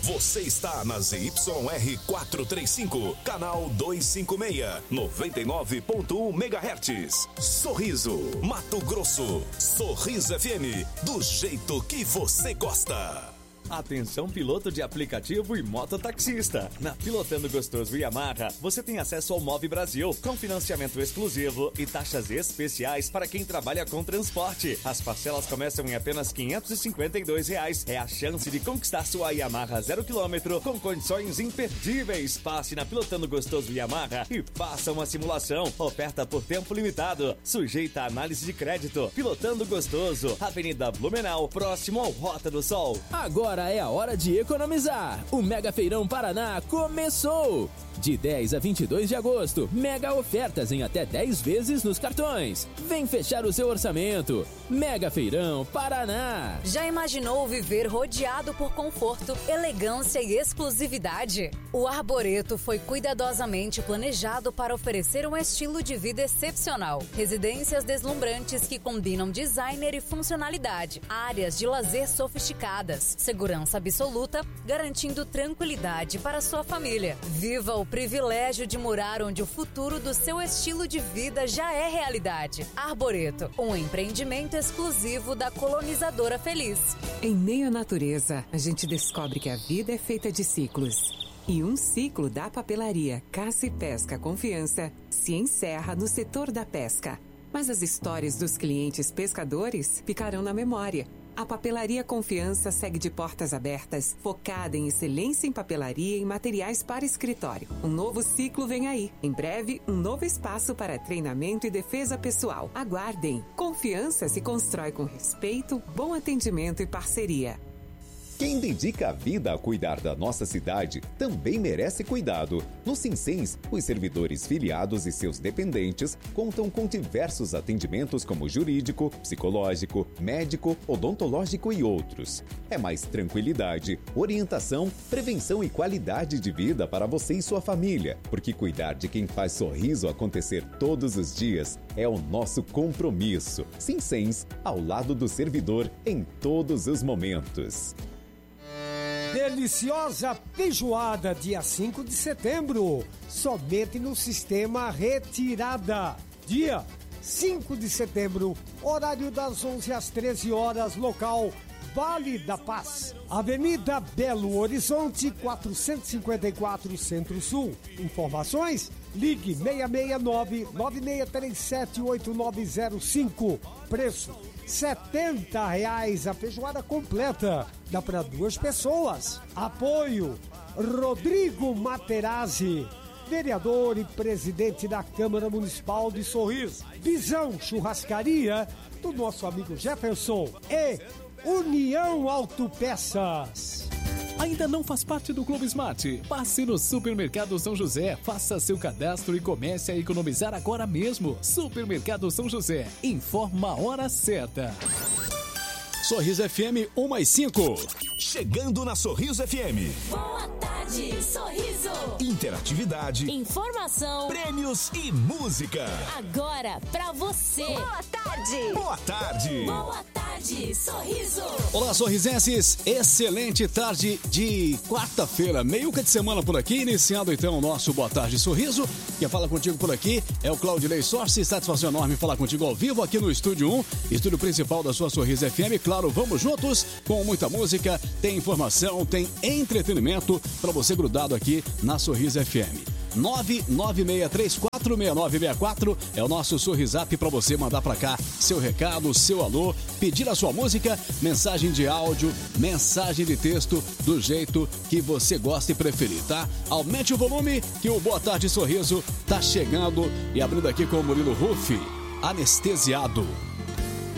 Você está na ZYR 435, canal 256, 99.1 MHz. Sorriso, Mato Grosso. Sorriso FM, do jeito que você gosta. Atenção piloto de aplicativo e mototaxista. Na Pilotando Gostoso Yamaha, você tem acesso ao Move Brasil, com financiamento exclusivo e taxas especiais para quem trabalha com transporte. As parcelas começam em apenas R$ 552. É a chance de conquistar sua Yamaha 0 km com condições imperdíveis. Passe na Pilotando Gostoso Yamaha e faça uma simulação. Oferta por tempo limitado, sujeita a análise de crédito. Pilotando Gostoso, Avenida Blumenau, próximo ao Rota do Sol. Agora é a hora de economizar. O Mega Feirão Paraná começou! De 10 a 22 de agosto, mega ofertas em até 10 vezes nos cartões. Vem fechar o seu orçamento. Mega Feirão Paraná. Já imaginou viver rodeado por conforto, elegância e exclusividade? O Arboreto foi cuidadosamente planejado para oferecer um estilo de vida excepcional. Residências deslumbrantes que combinam designer e funcionalidade. Áreas de lazer sofisticadas. Segurança absoluta, garantindo tranquilidade para sua família. Viva o privilégio de morar onde o futuro do seu estilo de vida já é realidade. Arboreto, um empreendimento exclusivo da Colonizadora Feliz. Em meio à natureza, a gente descobre que a vida é feita de ciclos. E um ciclo da papelaria Caça e Pesca Confiança se encerra no setor da pesca. Mas as histórias dos clientes pescadores ficarão na memória. A Papelaria Confiança segue de portas abertas, focada em excelência em papelaria e materiais para escritório. Um novo ciclo vem aí. Em breve, um novo espaço para treinamento e defesa pessoal. Aguardem. Confiança se constrói com respeito, bom atendimento e parceria. Quem dedica a vida a cuidar da nossa cidade também merece cuidado. No Sinsens, os servidores filiados e seus dependentes contam com diversos atendimentos como jurídico, psicológico, médico, odontológico e outros. É mais tranquilidade, orientação, prevenção e qualidade de vida para você e sua família, porque cuidar de quem faz sorriso acontecer todos os dias é o nosso compromisso. Sinsens, ao lado do servidor em todos os momentos. Deliciosa feijoada, dia 5 de setembro, somente no Sistema Retirada. Dia 5 de setembro, horário das 11 às 13 horas, local Vale da Paz, Avenida Belo Horizonte, 454, Centro-Sul. Informações? Ligue 669-9637-8905. Preço R$70 a feijoada completa. Dá para 2 pessoas. Apoio Rodrigo Materazzi, vereador e presidente da Câmara Municipal de Sorriso. Visão Churrascaria do nosso amigo Jefferson e União Autopeças. Ainda não faz parte do Clube Smart? Passe no Supermercado São José, faça seu cadastro e comece a economizar agora mesmo. Supermercado São José, informa a hora certa. Sorriso FM 1+5. Chegando na Sorriso FM. Boa tarde, Sorriso. Interatividade, informação, prêmios e música. Agora pra você. Boa tarde. Boa tarde. Boa tarde, Sorriso. Olá, sorrisenses. Excelente tarde de quarta-feira, meiuca de semana por aqui, iniciando então o nosso Boa Tarde Sorriso. Quem fala contigo por aqui é o Claudilei Sorci. Satisfação enorme falar contigo ao vivo aqui no Estúdio 1, estúdio principal da sua Sorriso FM. Claro, vamos juntos com muita música, tem informação, tem entretenimento para você grudado aqui na Sorriso FM. 996346964 é o nosso Sorrisap para você mandar para cá seu recado, seu alô, pedir a sua música, mensagem de áudio, mensagem de texto, do jeito que você gosta e preferir, tá? Aumente o volume que o Boa Tarde Sorriso tá chegando e abrindo aqui com o Murilo Ruff, Anestesiado.